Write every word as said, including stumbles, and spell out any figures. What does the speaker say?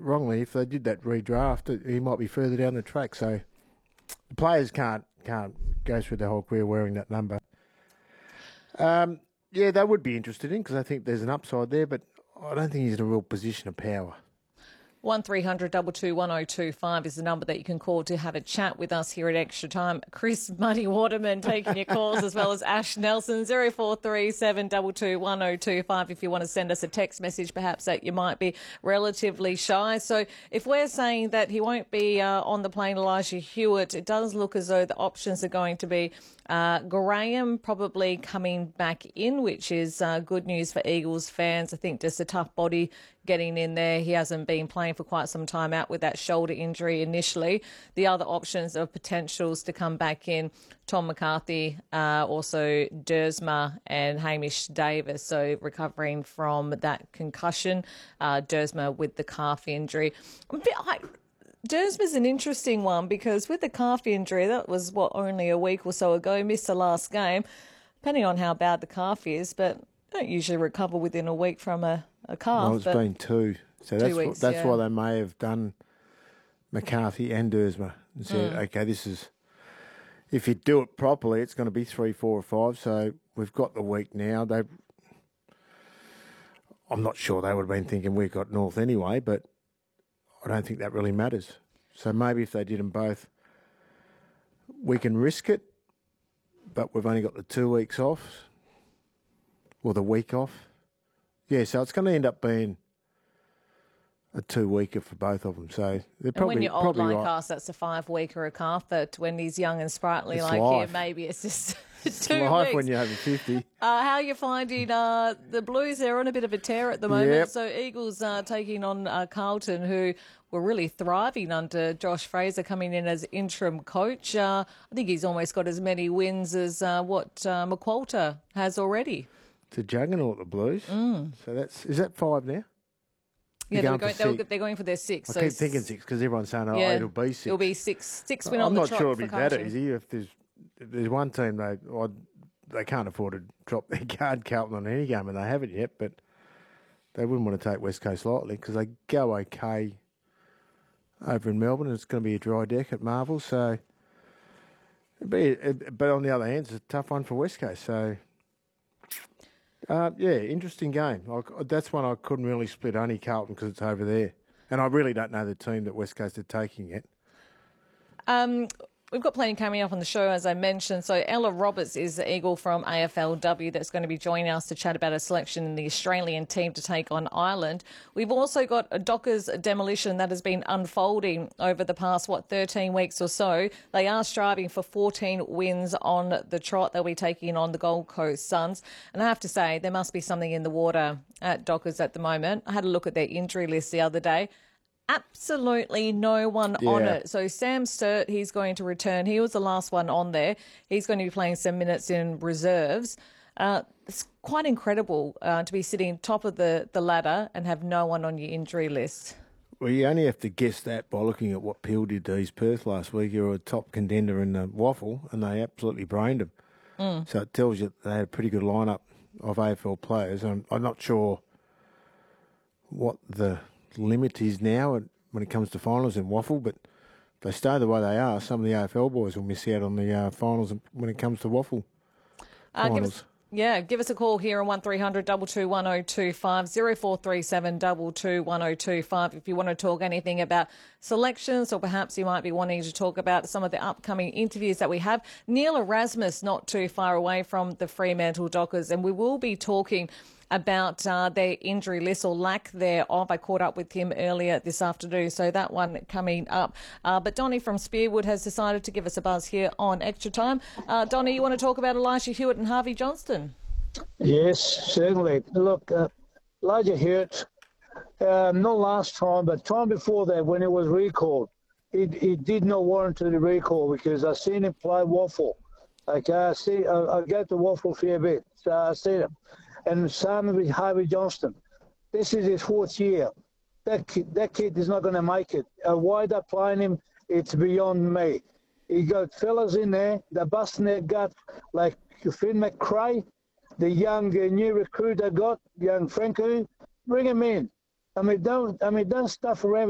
wrongly, if they did that redraft, he might be further down the track. So the players can't can't go through their whole career wearing that number. Um, yeah, they would be interested in because I think there's an upside there, but I don't think he's in a real position of power. one three hundred two two one oh two five is the number that you can call to have a chat with us here at Extra Time. Chris Muddy Waterman taking your calls, as well as Ash Nelson, zero four three seven two two one oh two five if you want to send us a text message, perhaps that you might be relatively shy. So if we're saying that he won't be uh, on the plane, Elijah Hewitt, it does look as though the options are going to be uh, Graham probably coming back in, which is uh, good news for Eagles fans. I think just a tough body getting in there. He hasn't been playing for quite some time out with that shoulder injury initially. The other options are potentials to come back in, Tom McCarthy, uh, also Dersma and Hamish Davis, so recovering from that concussion. Uh, Dersma with the calf injury. A bit, I, Dersma's an interesting one because with the calf injury, that was, what, only a week or so ago, missed the last game, depending on how bad the calf is, but don't usually recover within a week from a, a calf. Well, it's been two. So that's, two weeks, that's yeah. why they may have done McCarthy and Dersma and said, Mm. okay, this is, if you do it properly, it's going to be three, four or five. So we've got the week now. They, I'm not sure they would have been thinking we've got North anyway, but I don't think that really matters. So maybe if they did them both, we can risk it, but we've only got the two weeks off, or the week off. Yeah, so it's going to end up being a two-weeker for both of them. So they're probably and when you're old probably like right. us, that's a five-weeker a calf. But when he's young and sprightly It's like life. you, maybe it's just It's two life weeks. when you're over fifty. Uh, how are you finding uh, the Blues? They're on a bit of a tear at the moment. Yep. So Eagles uh, taking on uh, Carlton, who were really thriving under Josh Fraser coming in as interim coach. Uh, I think he's almost got as many wins as uh, what uh, McQualter has already. It's a juggernaut, the Blues. Mm. So that's is that five now? Yeah, They're they're going going, for they were, six. they're going for their six. I so keep thinking six because everyone's saying, oh, yeah, it'll be six. It'll be six. Six win on I'm the not trot sure it'll for be that Carlton. easy. If there's if there's one team they I'd, they can't afford to drop their card, Carlton, on any game, and they haven't yet, but they wouldn't want to take West Coast lightly because they go okay over in Melbourne. It's going to be a dry deck at Marvel, so it'd be. It, but on the other hand, it's a tough one for West Coast. So. Uh, yeah, interesting game. I, that's one I couldn't really split, only Carlton because it's over there. And I really don't know the team that West Coast are taking yet. Um, we've got plenty coming up on the show, as I mentioned. So Ella Roberts is the Eagle from A F L W that's going to be joining us to chat about a selection in the Australian team to take on Ireland. We've also got a Dockers demolition that has been unfolding over the past, what, thirteen weeks or so. They are striving for fourteen wins on the trot. They'll be taking on the Gold Coast Suns. And I have to say, there must be something in the water at Dockers at the moment. I had a look at their injury list the other day. Absolutely no one Yeah. on it. So Sam Sturt, he's going to return. He was the last one on there. He's going to be playing some minutes in reserves. Uh, it's quite incredible uh, to be sitting top of the, the ladder and have no one on your injury list. Well, you only have to guess that by looking at what Peel did to East Perth last week. You're a top contender in the waffle, and they absolutely brained them. Mm. So it tells you they had a pretty good lineup of A F L players. I'm, I'm not sure what the limit is now when it comes to finals in waffle, but if they stay the way they are, some of the A F L boys will miss out on the uh, finals when it comes to waffle Uh, finals. give us, yeah, give us a call here on one three hundred two two one oh two five, zero four three seven two two one oh two five if you want to talk anything about selections, or perhaps you might be wanting to talk about some of the upcoming interviews that we have. Neil Erasmus not too far away from the Fremantle Dockers, and we will be talking about uh, their injury list or lack thereof. I caught up with him earlier this afternoon, so that one coming up. Uh, but Donnie from Spearwood has decided to give us a buzz here on Extra Time. Uh, Donnie, you want to talk about Elijah Hewitt and Harvey Johnston? Yes, certainly. Look, uh, Elijah Hewitt, uh, not last time, but time before that when he was recalled, he, he did not warrant the recall because I seen him play waffle. Like I see, I, I go to waffle a fair bit, so I seen him. And same with Harvey Johnston. This is his fourth year. That kid, that kid is not going to make it. Uh, why they're playing him, it's beyond me. You got fellas in there, they're busting their gut like Finn McRae, the young uh, new recruit they got, young Franco. Bring him in. I mean, don't. I mean, don't stuff around.